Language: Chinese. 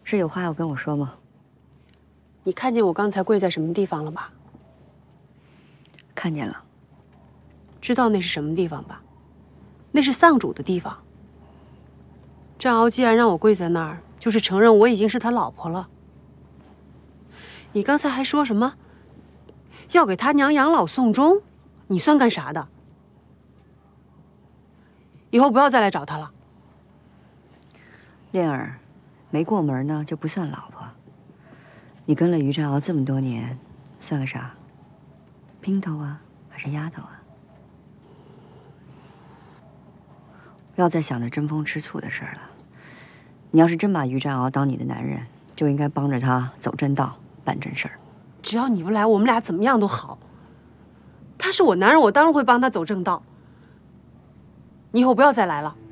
是有话要跟我说吗？ 你看见我刚才跪在什么地方了吧？ 看见了。 知道那是什么地方吧？那是丧主的地方。战鳌既然让我跪在那儿，就是承认我已经是他老婆了。你刚才还说什么？要给他娘养老送终？你算干啥的？以后不要再来找他了。 恋儿，没过门呢就不算老婆。你跟了于占鳌这么多年，算个啥？姘头啊，还是丫头啊？不要再想着争风吃醋的事儿了。你要是真把于占鳌当你的男人，就应该帮着他走正道，办正事儿。 只要你不来，我们俩怎么样都好。他是我男人，我当然会帮他走正道。你以后不要再来了。